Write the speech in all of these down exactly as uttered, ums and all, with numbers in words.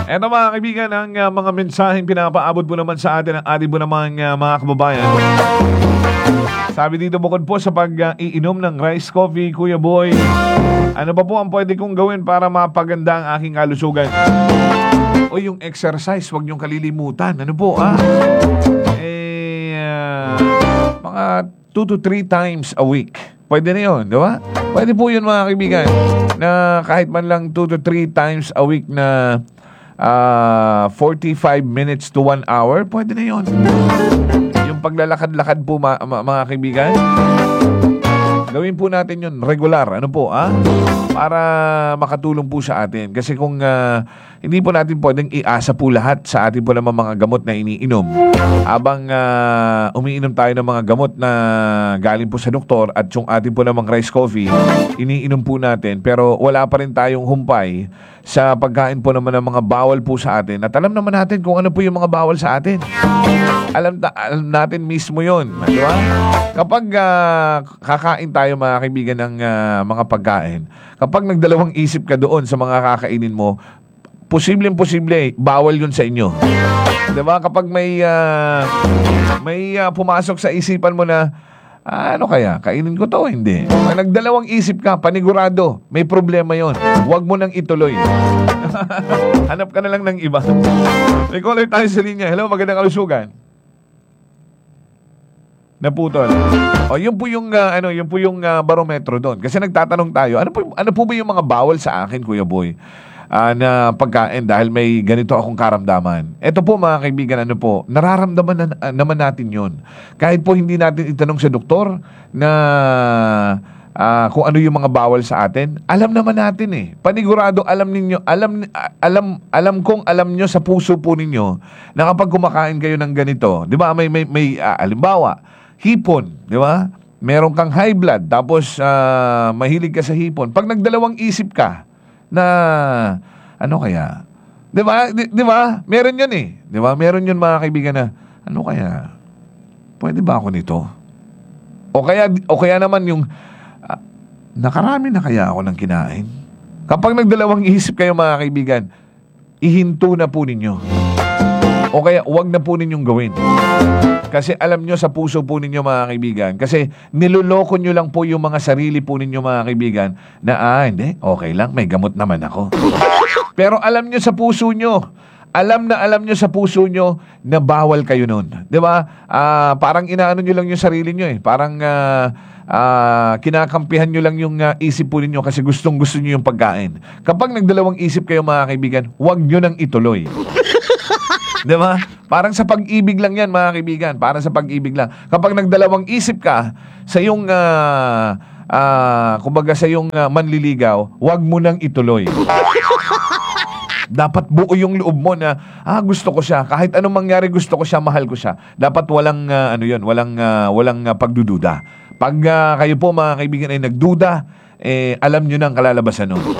Eto mga kaibigan, ang uh, mga mensaheng pinapaabot po naman sa atin ang ating po namang uh, mga kababayan. Sabi dito, bukod po sa pag-iinom uh, ng rice coffee, Kuya Boy, ano pa po ang pwede kong gawin para mapaganda ang aking kalusugan? O yung exercise, huwag niyong kalilimutan. Ano po, ah? Eh, uh, mga two to three times a week. Pwede na yun, di ba? Pwede po yun mga kaibigan, na kahit man lang two to three times a week na uh, forty-five minutes to one hour, pwede na yun. Yung paglalakad-lakad po ma- ma- mga kaibigan, gawin po natin yun regular. Ano po, ah? Para makatulong po sa atin. Kasi kung uh, hindi po natin pwedeng iasa po lahat sa atin po naman mga gamot na iniinom. Habang uh, umiinom tayo ng mga gamot na galing po sa doktor at yung atin po namang rice coffee, iniinom po natin. Pero wala pa rin tayong humpay sa pagkain po naman ng mga bawal po sa atin. At alam naman natin kung ano po yung mga bawal sa atin. Alam, ta- alam natin mismo yun. Di ba? Kapag uh, kakain tayo mga kaibigan ng uh, mga pagkain, kapag nagdalawang isip ka doon sa mga kakainin mo, posibleng-posible, bawal yun sa inyo. Diba? Kapag may uh, may uh, pumasok sa isipan mo na, ah, ano kaya? Kainin ko to? Hindi. Pag nagdalawang isip ka, panigurado, may problema yon. Huwag mo nang ituloy. Hanap ka na lang ng iba. May caller tayo sa linya. Hello, magandang kalusugan. Naputol. O, yun po yung uh, ano, yun po yung uh, barometro doon. Kasi nagtatanong tayo, ano po ano po ba yung mga bawal sa akin, Kuya Boy? Uh, na pagkain dahil may ganito akong karamdaman. Ito po mga kaibigan, ano po, nararamdaman na, uh, naman natin yun. Kahit po hindi natin itanong sa doktor na uh, kung ano yung mga bawal sa atin, alam naman natin eh. Panigurado, alam ninyo, alam, uh, alam, alam kong alam nyo sa puso po ninyo na kapag kumakain kayo ng ganito, di ba, may, may, may uh, alimbawa, hipon, di ba? Meron kang high blood, tapos uh, mahilig ka sa hipon. Pag nagdalawang isip ka, na ano kaya? 'Di ba? 'Di ba? Meron 'yun eh. 'Di ba? Meron 'yun mga kaibigan na ano kaya? Pwede ba ako nito? O kaya o kaya naman yung uh, nakarami na kaya ako ng kinain? Kapag nagdalawang isip kayo mga kaibigan, ihinto na po ninyo. O kaya wag na po ninyong gawin. Kasi alam nyo sa puso po ninyo mga kaibigan, kasi niloloko nyo lang po yung mga sarili po ninyo mga kaibigan na ah hindi, okay lang, may gamot naman ako. Pero alam nyo sa puso nyo, alam na alam nyo sa puso nyo na bawal kayo nun. Di ba? Uh, parang inaano nyo lang yung sarili nyo eh. Parang uh, uh, kinakampihan nyo lang yung uh, isip po ninyo kasi gustong gusto nyo yung pagkain. Kapag nagdalawang isip kayo mga kaibigan, huwag nyo nang ituloy. Di ba? Parang sa pag-ibig lang yan, mga kaibigan. Parang sa pag-ibig lang. Kapag nagdalawang isip ka sa yung, uh, uh, kumbaga sa yung uh, manliligaw, wag mo nang ituloy. Dapat buo yung loob mo na, ah, gusto ko siya. Kahit anong mangyari, gusto ko siya, mahal ko siya. Dapat walang, uh, ano yun, walang, uh, walang uh, pagdududa. Pag uh, kayo po, mga kaibigan, ay nagduda, eh, alam nyo na ang kalalabasan nun.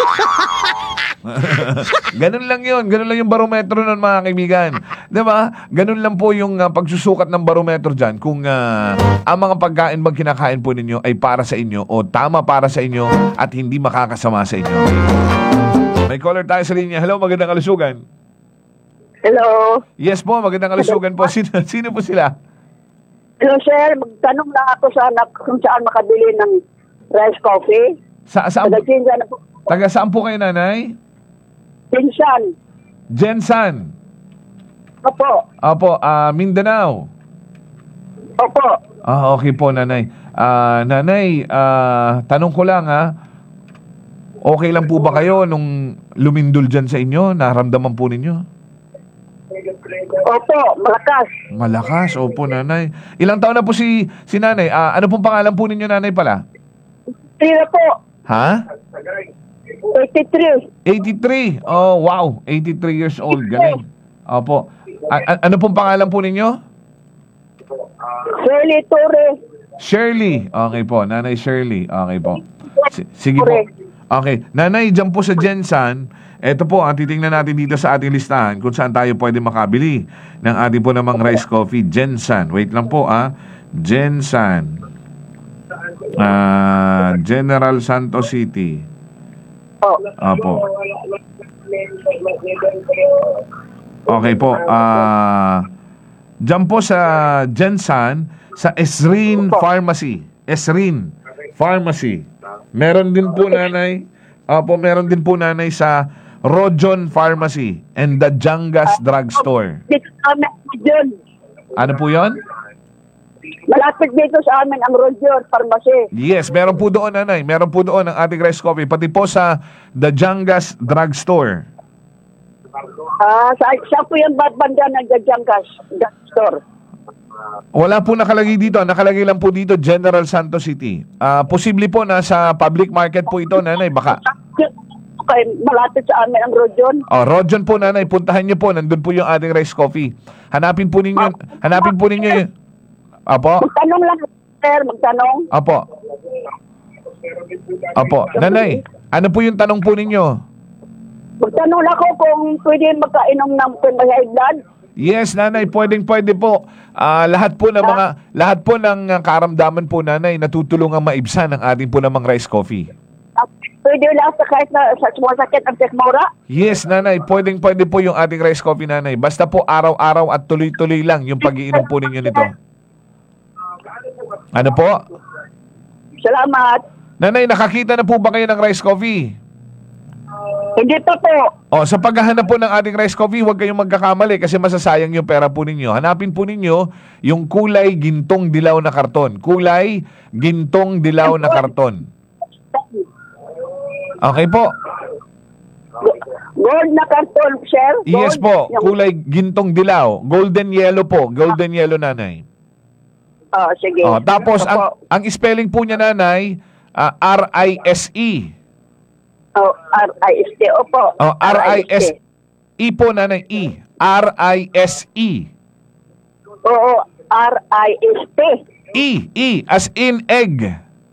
Ganun lang yun. Ganun lang yung barometro nun mga kaibigan. Diba? Ganun lang po yung uh, pagsusukat ng barometro dyan. Kung uh, ang mga pagkain bang kinakain po ninyo ay para sa inyo o tama para sa inyo at hindi makakasama sa inyo. May caller tayo sa linya. Hello, magandang kalusugan. Hello. Yes po, magandang kalusugan po. Sino, sino po sila? Hello sir, magtanong lang ako sa anak kung saan makabili ng rice coffee. Sa, saan, Taga-Jinsan po. taga saan po kayo, nanay? Jinsan. Jensan. Opo. Opo, uh, Mindanao. Opo. Ah, okay po, nanay. Uh, nanay, uh, tanong ko lang ha. Okay lang po ba kayo nung lumindol dyan sa inyo? Naramdaman po ninyo? Opo, malakas. Malakas, opo, nanay. Ilang taon na po si, si nanay? Uh, ano pong pangalan po ninyo, nanay pala? Tira po. Ha? eighty-three. eighty-three. Oh, wow. eighty-three years old. Galing. Opo. A- a- ano pong pangalan po ninyo? Shirley Torres. Shirley. Okay po. Nanay Shirley. Okay po. S- sige po. Okay. Nanay, dyan po sa Jensan, eto po, ang titingnan natin dito sa ating listahan kung saan tayo pwede makabili ng ating po namang rice coffee. Jensan. Wait lang po, ah. Jensan. Uh, General Santos City. Oh. Opo. Okay po. Ah, diyan po sa Jensan, sa Esrin Pharmacy. Esrin Pharmacy. Meron din po nanay. Opo, meron din po nanay sa Rojon Pharmacy and the Jangas Drugstore. Dito sa amin, Rojon. Ano po 'yon? Malapit dito sa amin ang Rojon Pharmacy. Yes, meron po doon nanay. Meron po doon ang ating rice coffee. Pati po sa the Jangas Drugstore. Ah, sa siya po yung banda ng Jangkas Store. Wala po nakalagay dito. Nakalagay lang po dito General Santos City. Ah, posible po nasa public market po ito, nanay. Baka. Okay, malapit sa amin ang Rojon. Oh, Rojon po, nanay. Puntahan niyo po. Nandun po yung ating rice coffee. Hanapin po ninyo. Hanapin po ninyo. yung- Apo. Magtanong lang, sir, magtanong. Apo. Apo. Nanay, ano po yung tanong po ninyo? Magtanong lang ako kung pwede magkainom ng high blood. Yes, nanay, pwedeng pwede po. Ah, lahat po ng mga lahat po ng ah, karamdaman po, nanay, natutulungan maibsan ang ating po namang rice coffee. Ah, pwede lang sa kahit na sa sumasakit ang tekmura. Yes, nanay, pwedeng pwede po yung ating rice coffee, nanay. Basta po araw-araw at tuloy-tuloy lang yung pag-iinom po ninyo nito. Ano po? Salamat. Nanay, nakakita na po ba kayo ng rice coffee? Hindi pa po. O, sa paghahanap po ng ating rice coffee, huwag kayong magkakamali kasi masasayang yung pera po ninyo. Hanapin po ninyo yung kulay gintong dilaw na karton. Kulay gintong dilaw na karton. Okay po. Gold na karton, sir. Gold. Yes po, Yung- kulay gintong dilaw. Golden yellow po. Golden yellow, nanay. Ah, sige. O, tapos, Opo. ang, ang spelling po niya, nanay, ah, R I S E. Oh, R I S T. Opo. O, R I S E po, nanay. E. R I S E. Oo, R I S T. E. E. As in egg.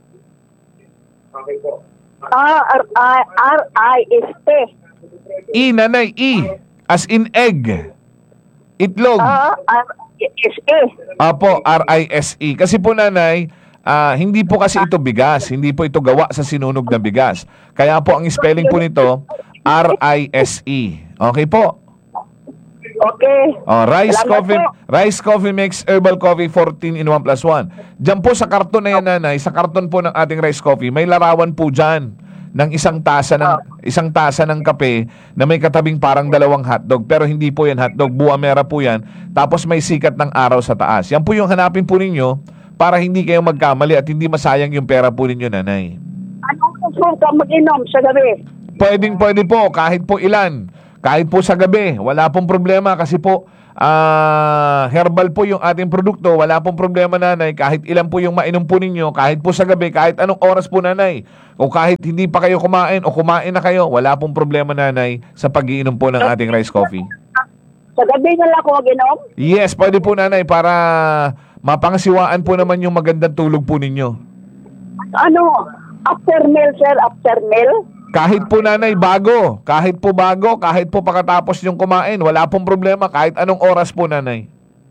Ah, R I R I S T. E, nanay, E. As in egg. Itlog. Ah, R I S E. Apo, R I S E. Kasi po, nanay, ah, hindi po kasi ito bigas. Hindi po ito gawa sa sinunog na bigas. Kaya po, ang spelling po nito, R I S E. Okay po? Okay. Oh, rice Salamat coffee, po. rice coffee mix herbal coffee fourteen in one plus one. Diyan po sa karton na yan, nanay, sa karton po ng ating rice coffee, may larawan po diyan ng isang tasa ng isang tasa ng kape na may katabing parang dalawang hotdog, pero hindi po yan hotdog, buwa mera po yan. Tapos may sikat ng araw sa taas. Yan po yung hanapin po ninyo para hindi kayo magkamali at hindi masayang yung pera po ninyo, nanay. Anong gusto ka mag-inom sa gabi? Pwedeng pwede po, kahit po ilan. Kahit po sa gabi, wala pong problema kasi po ah, herbal po yung ating produkto, wala pong problema, nanay. Kahit ilan po yung mainom po ninyo, kahit po sa gabi, kahit anong oras po, nanay. O kahit hindi pa kayo kumain o kumain na kayo, wala pong problema, nanay, sa pag-iinom po ng ating rice coffee. Sa gabi na lang ako mag-inom? Yes, pwede po, nanay, para mapangasiwaan po naman yung magandang tulog po ninyo. Ano? After meal, sir? After meal? Kahit po, nanay, bago. Kahit po bago, kahit po pakatapos yung kumain, wala pong problema. Kahit anong oras po, nanay.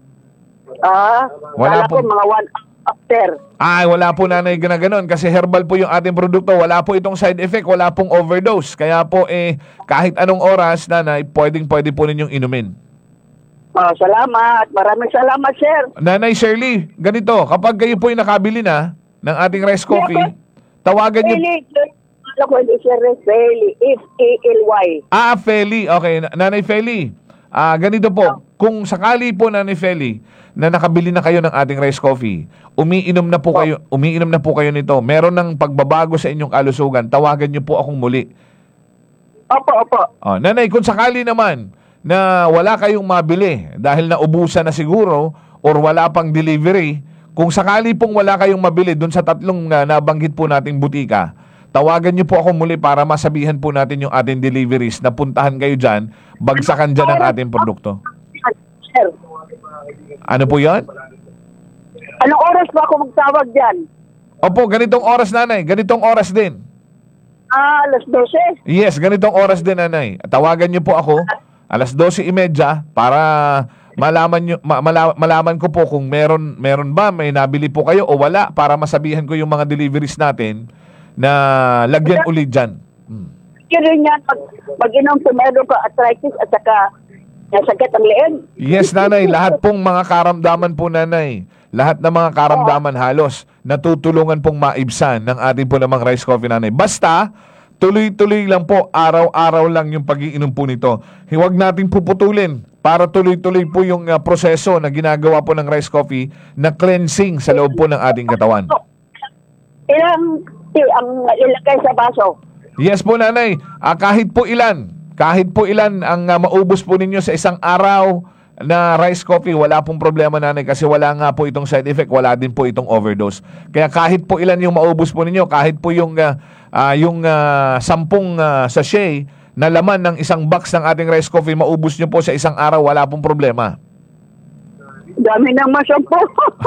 Ah, Wala wala ko po. mga one after. Ay, wala po, nanay, na ganon. Kasi herbal po yung ating produkto. Wala po itong side effect. Wala pong overdose. Kaya po, eh, kahit anong oras, nanay, pwedeng pwede po ninyong inumin. Oh, salamat. Maraming salamat, sir. Nanay Shirley, ganito. Kapag kayo po yung nakabili na ng ating rice coffee, tawagan nyo. Feli, alam ko hindi sir, Feli. F A L Y. Ah, Feli. Okay, na- Nanay Feli. Ah, ganito po. Kung sakali po, Nanay Feli, na nakabili na kayo ng ating rice coffee, umiinom na po kayo, umiinom na po kayo nito. Meron ng pagbabago sa inyong kalusugan. Tawagan niyo po akong muli. Opo, opo. Oh, nanay, kung sakali naman na wala kayong mabili dahil naubusan na siguro or wala pang delivery, kung sakali pong wala kayong mabili dun sa tatlong uh, nabanggit po nating butika, tawagan niyo po ako muli para masabihan po natin yung ating deliveries na puntahan kayo dyan, bagsakan dyan ang ating produkto. Sir, Ano po yan? anong oras ba ako magtawag dyan? Opo, ganitong oras, nanay. Ganitong oras din. Ah, alas dose. Yes, ganitong oras din, nanay. Tawagan niyo po ako alas dose trenta para malaman nyo, ma- mala- malaman ko po kung meron meron ba, may nabili po kayo o wala para masabihan ko yung mga deliveries natin na lagyan ulit dyan. Hmm. Kaya niya, pag, pag-inom po, meron ka arthritis at saka sakit ang leeg. Yes, nanay. Lahat pong mga karamdaman po, nanay. Lahat ng mga karamdaman halos natutulungan pong maibsan ng ating po namang rice coffee, nanay. Basta, tuloy-tuloy lang po, araw-araw lang yung pag-iinom po nito. Huwag nating puputulin para tuloy-tuloy po yung uh, proseso na ginagawa po ng rice coffee na cleansing sa loob po ng ating katawan. Ilang tea ang ilagay sa baso? Yes po, nanay. Ah, kahit po ilan, kahit po ilan ang uh, maubos po ninyo sa isang araw na rice coffee, wala pong problema, nanay, kasi wala nga po itong side effect, wala din po itong overdose. Kaya kahit po ilan yung maubos po ninyo, kahit po yung uh, uh, yung uh, sampung uh, sachet na laman ng isang box ng ating rice coffee, maubos nyo po sa isang araw, wala pong problema. Dami ng masampo.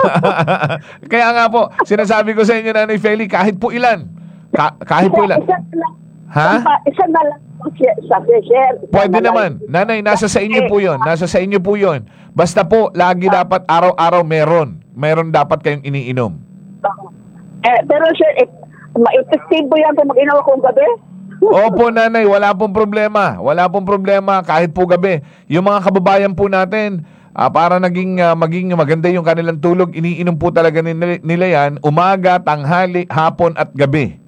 Kaya nga po, sinasabi ko sa inyo, Nanay Feli, kahit po ilan, ka- kahit po ilan. Isa, isa na lang. Ha? Isa na lang po siya- sa share. Pwede naman. Nanay, nasa sa inyo po yun. Nasa sa inyo po yun. Basta po, lagi dapat araw-araw meron. Meron dapat kayong iniinom. Eh, pero sir, eh, ma-effective yan kung mag-inom akong gabi? Opo, nanay, wala pong problema. Wala pong problema kahit po gabi. Yung mga kababayan po natin, ah, para naging ah, maging maganda yung kanilang tulog, iniinom po talaga nila, nila yan umaga, tanghali, hapon at gabi.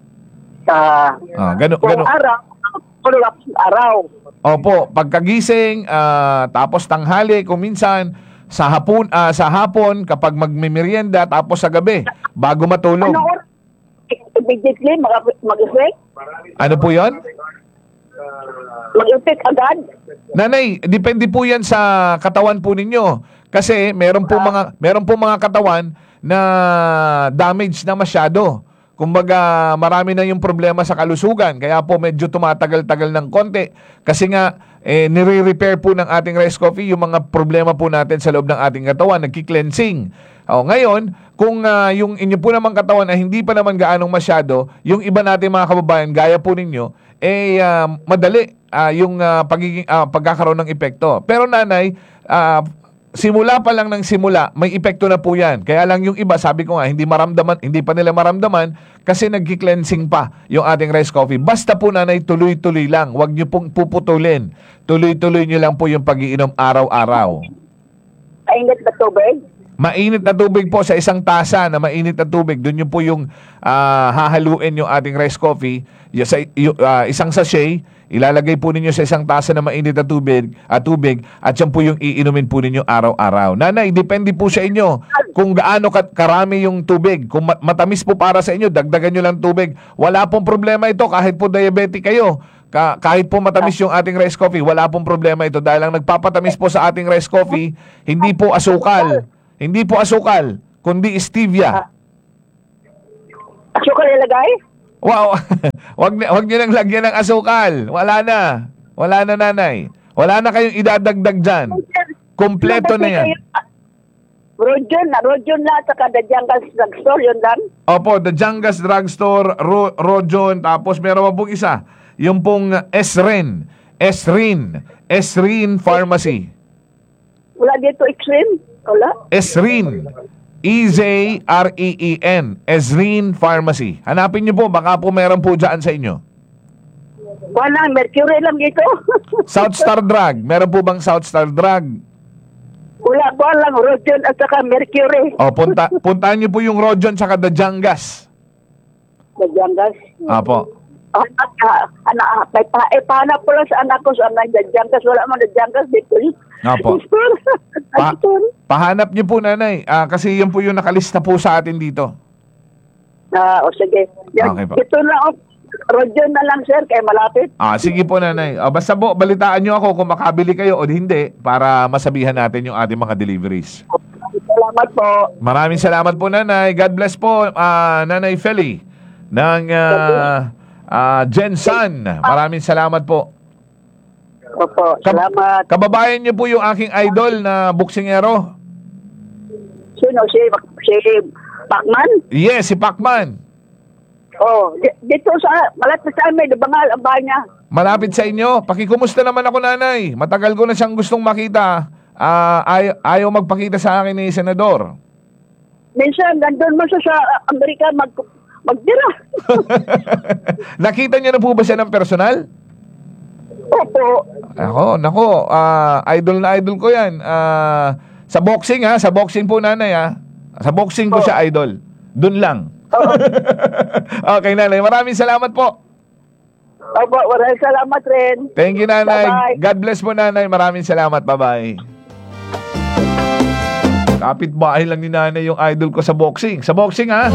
Sa Ah, gano, kung gano. araw, kung araw. Opo, pagkagising, ah, tapos tanghali, kung minsan sa hapon, ah, sa hapon kapag magmimerienda, tapos sa gabi bago matulog. Ano oras? Immediately, mag- mag-effect? Ano po 'yon? Mag-effect agad? Nanay, depende po 'yan sa katawan po ninyo. Kasi meron po mga meron po mga katawan na damage na masyado. Kumbaga, marami na yung problema sa kalusugan. Kaya po medyo tumatagal-tagal ng konti. Kasi nga, eh, nire-repair po ng ating rice coffee yung mga problema po natin sa loob ng ating katawan. Nagki-cleansing. O, ngayon, kung uh, yung inyo po namang katawan na hindi pa naman gaanong masyado, yung iba natin mga kababayan, gaya po ninyo, eh, uh, madali uh, yung uh, pagiging, uh, pagkakaroon ng epekto. Pero nanay, uh, simula pa lang ng simula, may epekto na po yan. Kaya lang yung iba, sabi ko nga, hindi maramdaman, hindi pa nila maramdaman kasi nagki-cleansing pa yung ating rice coffee. Basta po, nanay, tuloy-tuloy lang. Huwag nyo pong puputulin. Tuloy-tuloy nyo lang po yung pag-iinom araw-araw. Mainit na tubig? Mainit na tubig po sa isang tasa na mainit na tubig. Doon nyo po yung ah, hahaluin yung ating rice coffee. Yung, sa, yung, ah, isang sachet, ilalagay po ninyo sa isang tasa na mainit na tubig, at tubig, at yan po yung iinumin po ninyo araw-araw. Nanay, depende po sa inyo kung gaano kat karami yung tubig. Kung mat- matamis po para sa inyo, dagdagan nyo lang tubig. Wala pong problema ito kahit po diabetic kayo. Ka- kahit po matamis yung ating rice coffee, wala pong problema ito dahil ang nagpapatamis po sa ating rice coffee, hindi po asukal. Hindi po asukal, kundi stevia. Asukal ilagay? Wow, wag na, wag niyo nang lagyan ng asukal. Wala na. Wala na, nanay. Wala na kayong idadagdag diyan. Kompleto na yan. Rojon na, Rojon na, saka the Jungle Drugstore, yun lang. Opo, the Jangas Drugstore, Ro- Rojon, tapos meron pa pong isa. Yung pong Esren. Esrin. Esrin Pharmacy. Wala dito extreme? Wala? Esrin. E Z R E E N. Esrin Pharmacy. Hanapin niyo po, baka po meron po dyan sa inyo. Wala, Mercury lang dito. South Star Drug. Meron po bang South Star Drug? Wala po lang, Rojon at saka Mercury. O, punta, puntahan niyo po yung Rojon tsaka the Jangas. The Jungle. Apo. Ah, ah, anak, ah, may pa, eh, pahanap ko lang sa anak ko sa anak the Jungle. Wala mo the Jungle dito. Apo. Pa- pahanap niyo po, nanay. Ah, kasi yan po yung nakalista po sa atin dito. Ah, o sige. Yan, Okay po. ito na, oh, Rojon na lang, sir, kaya malapit. Ah, sige po, nanay. Ah, basta po, balitaan niyo ako kung makabili kayo o hindi para masabihan natin yung ating mga deliveries. Salamat po. Maraming salamat po, nanay. God bless po, ah, Nanay Feli ng ah, ah, Jensan. Maraming salamat po. Opo, Kab- salamat. Kababayan niyo po yung aking idol na buksingero. Sino? Si, si Pacman? Yes, si Pacman. Oh, di- dito sa, malapit sa amin, Bangal, ang bahay niya. Malapit sa inyo. Pakikumusta naman ako, nanay. Matagal ko na siyang gustong makita. Ah, ay- ayaw magpakita sa akin ni Senador. Minsan, nandun mo siya sa Amerika, mag, magtira. Nakita niyo na po ba siya ng personal? Opo. Ako, nako, ah, idol na idol ko yan. Ah, sa boxing ha, sa boxing po nanay ha. Sa boxing ko Oh. siya idol. Doon lang. Oo. Okay nanay, maraming salamat po. Opo, maraming salamat rin. Thank you nanay. Bye-bye. God bless po nanay. Maraming salamat. Bye-bye. Kapit-bahay lang ni nanay yung idol ko sa boxing. Sa boxing ha.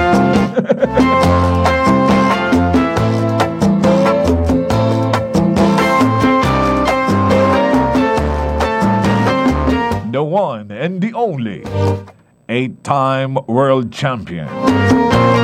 The one and the only eight-time world champion.